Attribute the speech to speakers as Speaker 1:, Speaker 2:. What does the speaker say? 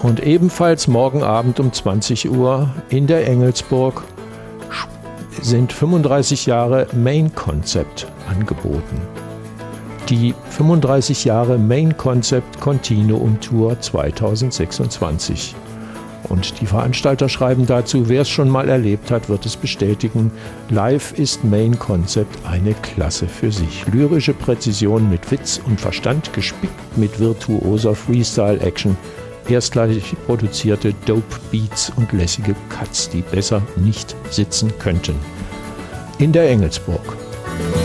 Speaker 1: Und ebenfalls morgen Abend um 20 Uhr in der Engelsburg sind 35 Jahre Main Concept angeboten. Die 35 Jahre Main Concept Continuum Tour 2026. Und die Veranstalter schreiben dazu, wer es schon mal erlebt hat, wird es bestätigen. Live ist Main Concept eine Klasse für sich. Lyrische Präzision mit Witz und Verstand, gespickt mit virtuoser Freestyle-Action, erstklassig produzierte Dope Beats und lässige Cuts, die besser nicht sitzen könnten. In der Engelsburg.